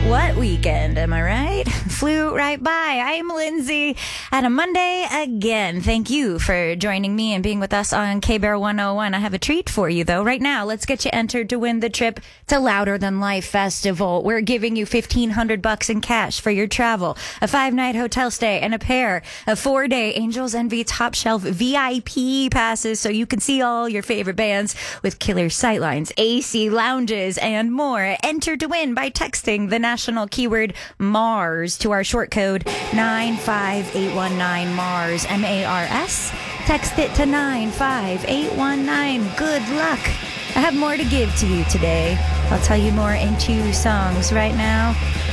What weekend, am I right? Flew right by. I'm Lindsay at a Monday again. Thank you for joining me and being with us on K-Bear 101. I have a treat for you, though. Right now, let's get you entered to win the trip to Louder Than Life Festival. We're giving you $1,500 in cash for your travel, a 5-night hotel stay, and a pair of 4-day Angels Envy Top Shelf VIP passes so you can see all your favorite bands with killer sightlines, AC lounges, and more. Enter to win by texting the national keyword MARS to our short code 95819 MARS, MARS. Text it to 95819. Good luck. I have more to give to you today. I'll tell you more in 2 songs right now.